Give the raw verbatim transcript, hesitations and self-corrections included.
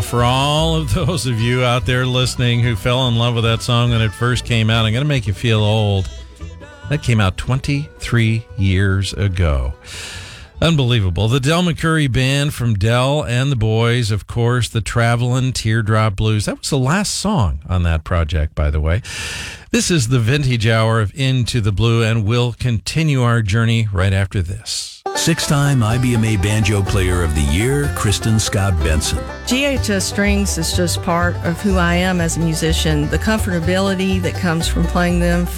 for all of those of you out there listening who fell in love with that song when it first came out, I'm going to make you feel old. That came out twenty-three years ago. Unbelievable. The Del McCoury Band from Del and the Boys, of course, the Travelin' Teardrop Blues. That was the last song on that project, by the way. This is the Vintage Hour of Into the Blue, and we'll continue our journey right after this. Six-time I B M A Banjo Player of the Year, Kristen Scott Benson. G H S Strings is just part of who I am as a musician. The comfortability that comes from playing them